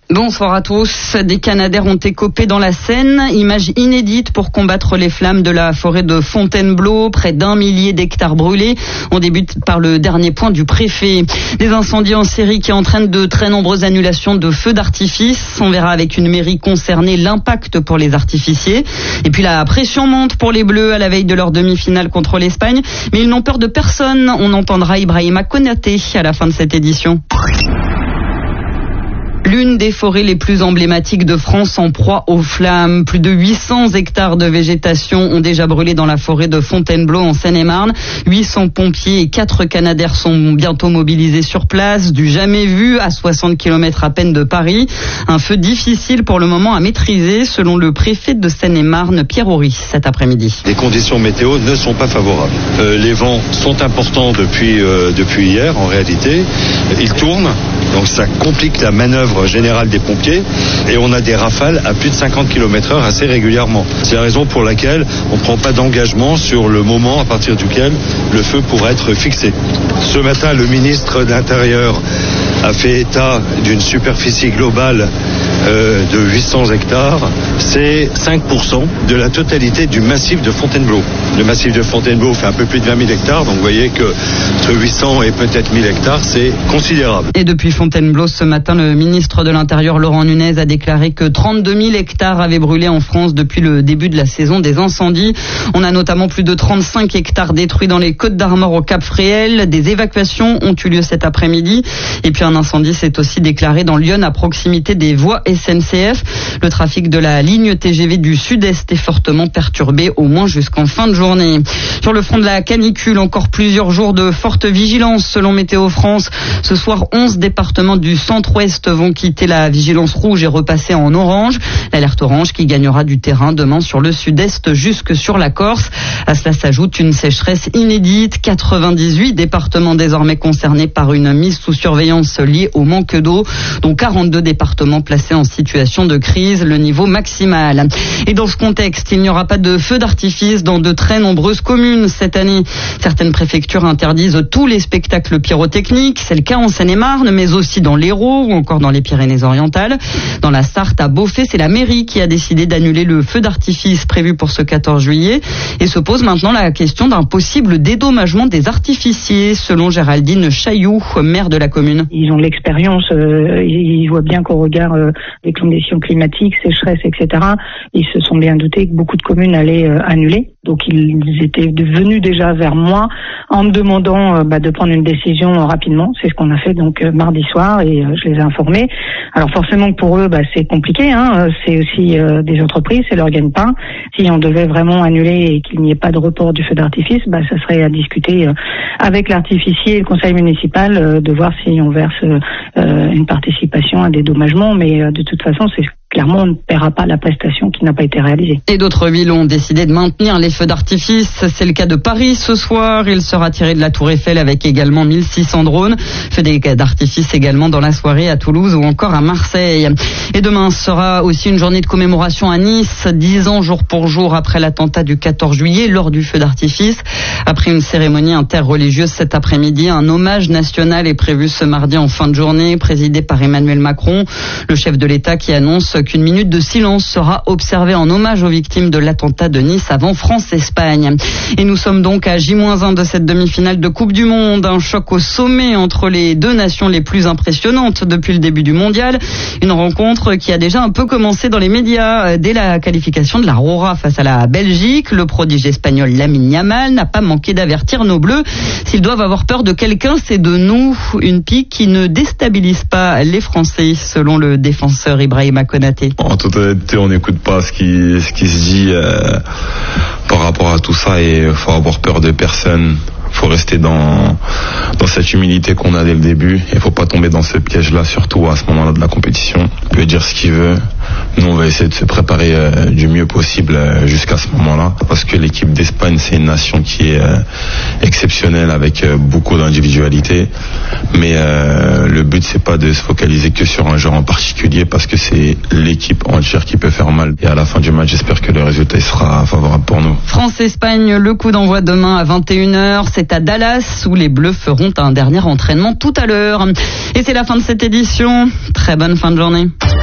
Bonsoir à tous. Des Canadaires ont écopé dans la Seine. Image inédite pour combattre les flammes de la forêt de Fontainebleau. Près d'1 millier d'hectares brûlés. On débute par le dernier point du préfet. Des incendies en série qui entraînent de très nombreuses annulations de feux d'artifice. On verra avec une mairie concernée l'impact pour les artificiers. Et puis la pression monte pour les Bleus à la veille de leur demi-finale contre l'Espagne. Mais ils n'ont peur de personne. On entendra Ibrahima Konaté à la fin de cette édition. L'une des forêts les plus emblématiques de France en proie aux flammes. Plus de 800 hectares de végétation ont déjà brûlé dans la forêt de Fontainebleau en Seine-et-Marne. 800 pompiers et 4 Canadaires sont bientôt mobilisés sur place. Du jamais vu à 60 km à peine de Paris. Un feu difficile pour le moment à maîtriser selon le préfet de Seine-et-Marne, Pierre Horry, cet après-midi. Les conditions météo ne sont pas favorables. Les vents sont importants depuis hier en réalité. Ils tournent, donc ça complique la manœuvre générale des pompiers et on a des rafales à plus de 50 km/h assez régulièrement. C'est la raison pour laquelle on ne prend pas d'engagement sur le moment à partir duquel le feu pourrait être fixé. Ce matin, le ministre de l'Intérieur a fait état d'une superficie globale de 800 hectares. C'est 5% de la totalité du massif de Fontainebleau. Le massif de Fontainebleau fait un peu plus de 20 000 hectares, donc vous voyez que entre 800 et peut-être 1000 hectares, c'est considérable. Et depuis Fontainebleau, ce matin, le ministre de l'Intérieur, Laurent Nunez, a déclaré que 32 000 hectares avaient brûlé en France depuis le début de la saison des incendies. On a notamment plus de 35 hectares détruits dans les Côtes-d'Armor au Cap-Fréhel. Des évacuations ont eu lieu cet après-midi. Et puis un incendie s'est aussi déclaré dans l'Yonne à proximité des voies SNCF. Le trafic de la ligne TGV du Sud-Est est fortement perturbé, au moins jusqu'en fin de journée. Sur le front de la canicule, encore plusieurs jours de forte vigilance selon Météo France. Ce soir, 11 départements du centre-ouest vont quitter la vigilance rouge et repasser en orange. L'alerte orange qui gagnera du terrain demain sur le Sud-Est jusque sur la Corse. À cela s'ajoute une sécheresse inédite. 98 départements désormais concernés par une mise sous surveillance liée au manque d'eau, dont 42 départements placés en situation de crise, le niveau maximal. Et dans ce contexte, il n'y aura pas de feux d'artifice dans de très nombreuses communes cette année. Certaines préfectures interdisent tous les spectacles pyrotechniques. C'est le cas en Seine-et-Marne, mais aussi dans l'Hérault ou encore dans les Pyrénées-Orientales. Dans la Sarthe, à Beauvais, c'est la mairie qui a décidé d'annuler le feu d'artifice prévu pour ce 14 juillet. Et se pose maintenant la question d'un possible dédommagement des artificiers, selon Géraldine Chailloux, maire de la commune. Ils ont de l'expérience, ils voient bien qu'au regard des conditions climatiques, sécheresse, etc., ils se sont bien doutés que beaucoup de communes allaient annuler. Donc ils étaient venus déjà vers moi en me demandant de prendre une décision rapidement. C'est ce qu'on a fait donc mardi soir et je les ai informés. Alors forcément pour eux c'est compliqué, c'est aussi des entreprises, c'est leur gagne-pain. Si on devait vraiment annuler et qu'il n'y ait pas de report du feu d'artifice, ça serait à discuter avec l'artificier et le conseil municipal de voir si on verse une participation, un dédommagement, mais de toute façon c'est clairement, on ne paiera pas la prestation qui n'a pas été réalisée. Et d'autres villes ont décidé de maintenir les feux d'artifice. C'est le cas de Paris ce soir. Il sera tiré de la Tour Eiffel avec également 1600 drones. Feux d'artifice également dans la soirée à Toulouse ou encore à Marseille. Et demain sera aussi une journée de commémoration à Nice, 10 ans jour pour jour après l'attentat du 14 juillet lors du feu d'artifice. Après une cérémonie interreligieuse cet après-midi, un hommage national est prévu ce mardi en fin de journée, présidé par Emmanuel Macron, le chef de l'État qui annonce qu'une minute de silence sera observée en hommage aux victimes de l'attentat de Nice avant France-Espagne. Et nous sommes donc à J-1 de cette demi-finale de Coupe du Monde. Un choc au sommet entre les deux nations les plus impressionnantes depuis le début du mondial. Une rencontre qui a déjà un peu commencé dans les médias dès la qualification de la Rora face à la Belgique. Le prodige espagnol Lamine Yamal n'a pas manqué d'avertir nos Bleus. S'ils doivent avoir peur de quelqu'un, c'est de nous. Une pique qui ne déstabilise pas les Français, selon le défenseur Ibrahima Konaté. En toute honnêteté, on n'écoute pas ce qui se dit par rapport à tout ça et il faut avoir peur de personne. Faut rester dans cette humilité qu'on a dès le début et faut pas tomber dans ce piège-là, surtout à ce moment-là de la compétition. Il peut dire ce qu'il veut. Nous, on va essayer de se préparer du mieux possible jusqu'à ce moment-là, parce que l'équipe d'Espagne, c'est une nation qui est exceptionnelle avec beaucoup d'individualité. Mais le but, c'est pas de se focaliser que sur un joueur en particulier, parce que c'est l'équipe entière qui peut faire mal. Et à la fin du match, j'espère que le résultat sera favorable pour nous. France-Espagne, le coup d'envoi demain à 21h. C'est à Dallas où les Bleus feront un dernier entraînement tout à l'heure. Et c'est la fin de cette édition. Très bonne fin de journée.